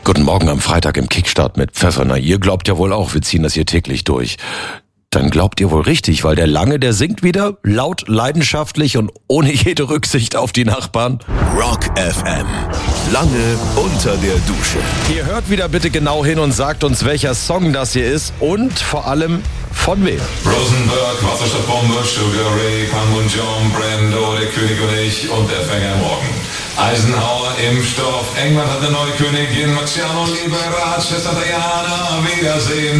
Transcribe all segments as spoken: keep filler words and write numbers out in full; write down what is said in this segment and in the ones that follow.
Guten Morgen am Freitag im Kickstart mit Pfeffer. Na, ihr glaubt ja wohl auch, wir ziehen das hier täglich durch. Dann glaubt ihr wohl richtig, weil der Lange, der singt wieder laut, leidenschaftlich und ohne jede Rücksicht auf die Nachbarn. Rock F M. Lange unter der Dusche. Ihr hört wieder bitte genau hin und sagt uns, welcher Song das hier ist und vor allem von wem. Rosenberg, Wasserstoffbombe, Sugar Ray, Panmunjom, Brando, der König und ich und der Fänger im Morgen. Eisenhower, Impfstoff, England hat eine neue Königin, Marciano, Liberat, Schwester Diana, Wiedersehen.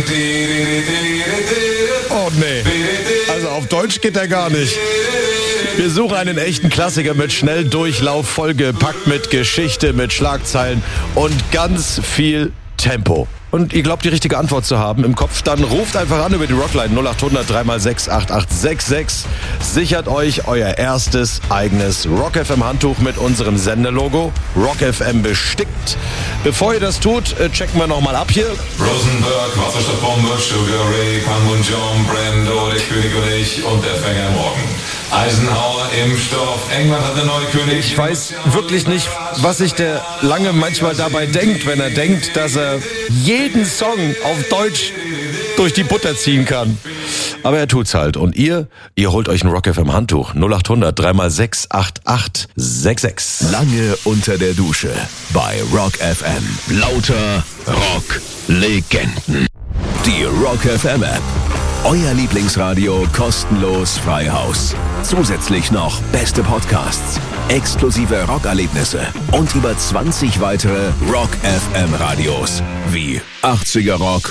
Oh nee, also auf Deutsch geht der gar nicht. Wir suchen einen echten Klassiker mit Schnelldurchlauf, vollgepackt mit Geschichte, mit Schlagzeilen und ganz viel Tempo. Und ihr glaubt, die richtige Antwort zu haben im Kopf, dann ruft einfach an über die Rockline null acht hundert drei mal sechs acht acht sechs sechs. Sichert euch euer erstes eigenes Rock F M Handtuch mit unserem Sendelogo. Rock F M bestickt. Bevor ihr das tut, checken wir nochmal ab hier. Rosenberg, Wasserstoffbombe, Sugar Ray, Panmunjom, Brando, der König und ich und der Fänger im Morgen. Eisenhower, Impfstoff, England hat eine neue Königin. Ich weiß wirklich nicht, was sich der Lange manchmal dabei denkt, wenn er denkt, dass er jeden Song auf Deutsch durch die Butter ziehen kann. Aber er tut's halt. Und ihr, ihr holt euch ein Rock F M Handtuch. null acht hundert drei mal sechs acht acht sechs sechs. Lange unter der Dusche bei Rock F M. Lauter Rock-Legenden. Die Rock F M App. Euer Lieblingsradio kostenlos frei Haus. Zusätzlich noch beste Podcasts, exklusive Rockerlebnisse und über zwanzig weitere Rock F M Radios wie achtziger Rock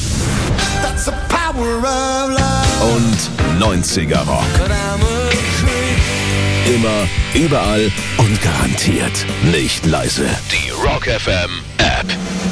und neunziger Rock. Immer, überall und garantiert nicht leise. Die Rock F M App.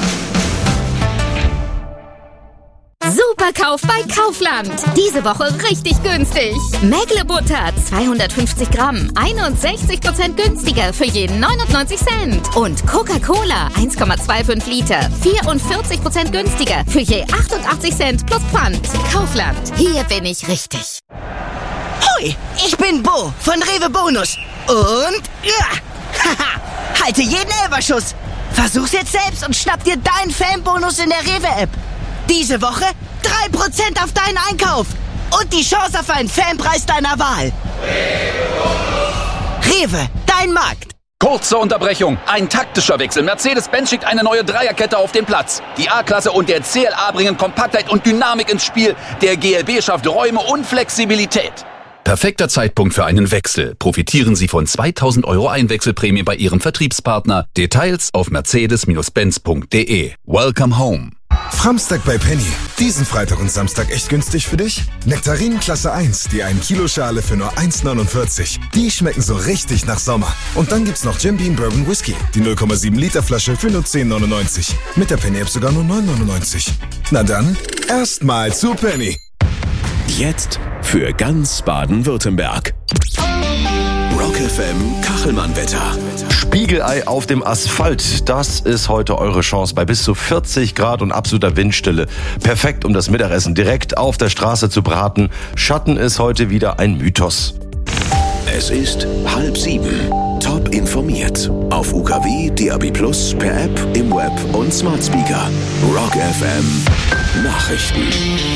Superkauf bei Kaufland. Diese Woche richtig günstig. Mägle-Butter zweihundertfünfzig Gramm, einundsechzig Prozent günstiger für jeden neunundneunzig Cent. Und Coca-Cola eins Komma fünfundzwanzig Liter, vierundvierzig Prozent günstiger für je achtundachtzig Cent plus Pfand. Kaufland, hier bin ich richtig. Hoi, ich bin Bo von Rewe Bonus. Und ja, haha, halte jeden Elferschuss. Versuch's jetzt selbst und schnapp dir deinen Fanbonus in der Rewe-App. Diese Woche drei Prozent auf deinen Einkauf und die Chance auf einen Fanpreis deiner Wahl. Rewe, dein Markt. Kurze Unterbrechung, ein taktischer Wechsel. Mercedes-Benz schickt eine neue Dreierkette auf den Platz. Die A-Klasse und der C L A bringen Kompaktheit und Dynamik ins Spiel. Der G L B schafft Räume und Flexibilität. Perfekter Zeitpunkt für einen Wechsel. Profitieren Sie von zweitausend Euro Einwechselprämie bei Ihrem Vertriebspartner. Details auf mercedes Benz punkt de. Welcome home. Framstag bei Penny. Diesen Freitag und Samstag echt günstig für dich? Nektarinen Klasse eins, die ein Kilo Schale für nur eins neunundvierzig. Die schmecken so richtig nach Sommer. Und dann gibt's noch Jim Beam Bourbon Whisky, die null Komma sieben Liter Flasche für nur zehn neunundneunzig. Mit der Penny App sogar nur neun neunundneunzig. Na dann, erstmal zu Penny. Jetzt für ganz Baden-Württemberg. Rock F M Kachelmann-Wetter. Spiegelei auf dem Asphalt, das ist heute eure Chance bei bis zu vierzig Grad und absoluter Windstille. Perfekt, um das Mittagessen direkt auf der Straße zu braten. Schatten ist heute wieder ein Mythos. Es ist halb sieben. Top informiert. Auf U K W, D A B Plus, per App, im Web und Smart Speaker. Rock F M Nachrichten.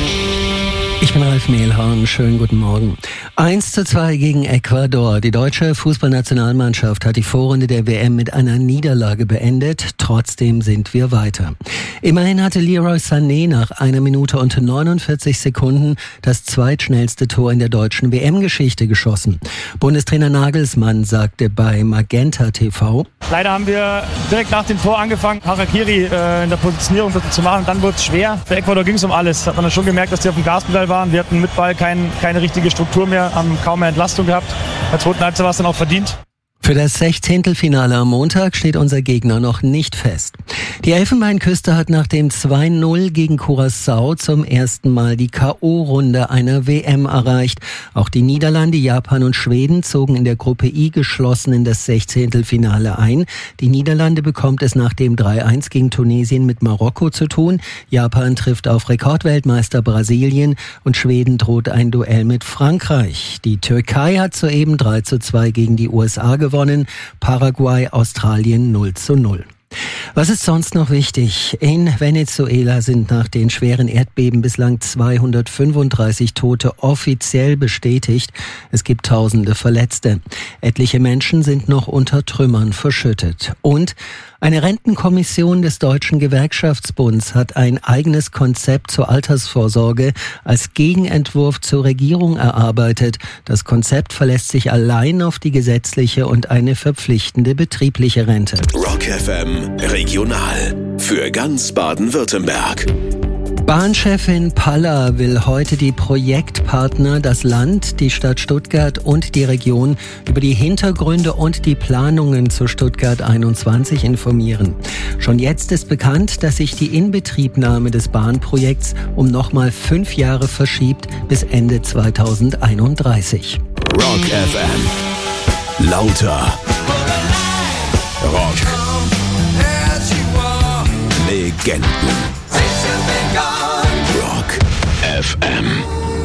Ich bin Ralf Mehlhorn, schönen guten Morgen. eins zu zwei gegen Ecuador. Die deutsche Fußballnationalmannschaft hat die Vorrunde der W M mit einer Niederlage beendet. Trotzdem sind wir weiter. Immerhin hatte Leroy Sané nach einer Minute und neunundvierzig Sekunden das zweitschnellste Tor in der deutschen W M-Geschichte geschossen. Bundestrainer Nagelsmann sagte bei Magenta T V: Leider haben wir direkt nach dem Tor angefangen, Harakiri äh, in der Positionierung zu machen. Dann wurde es schwer. Für Ecuador ging es um alles. Hat man dann schon gemerkt, dass die auf dem Gaspedal waren. Wir hatten mit Ball kein, keine richtige Struktur mehr, haben kaum mehr Entlastung gehabt. In der zweiten Halbzeit war es dann auch verdient. Für das Sechzehntelfinale am Montag steht unser Gegner noch nicht fest. Die Elfenbeinküste hat nach dem zwei null gegen Curaçao zum ersten Mal die K O-Runde einer W M erreicht. Auch die Niederlande, Japan und Schweden zogen in der Gruppe I geschlossen in das Sechzehntelfinale ein. Die Niederlande bekommt es nach dem drei eins gegen Tunesien mit Marokko zu tun. Japan trifft auf Rekordweltmeister Brasilien und Schweden droht ein Duell mit Frankreich. Die Türkei hat soeben drei zu zwei gegen die U S A gewonnen. Paraguay, Australien null zu null. Was ist sonst noch wichtig? In Venezuela sind nach den schweren Erdbeben bislang zweihundertfünfunddreißig Tote offiziell bestätigt. Es gibt tausende Verletzte. Etliche Menschen sind noch unter Trümmern verschüttet. Und eine Rentenkommission des Deutschen Gewerkschaftsbunds hat ein eigenes Konzept zur Altersvorsorge als Gegenentwurf zur Regierung erarbeitet. Das Konzept verlässt sich allein auf die gesetzliche und eine verpflichtende betriebliche Rente. Rock F M Regional für ganz Baden-Württemberg. Bahnchefin Paller will heute die Projektpartner, das Land, die Stadt Stuttgart und die Region über die Hintergründe und die Planungen zu Stuttgart einundzwanzig informieren. Schon jetzt ist bekannt, dass sich die Inbetriebnahme des Bahnprojekts um nochmal fünf Jahre verschiebt bis Ende zweitausendeinunddreißig. Rock F M. Lauter. Rock. Legenden. Rock F M.